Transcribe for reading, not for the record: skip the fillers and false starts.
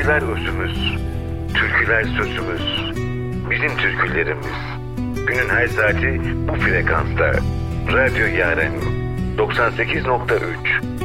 Aşklar özümüz, türküler sözümüz, bizim türkülerimiz. Günün her saati bu frekansta. Radyo Yaren 98.3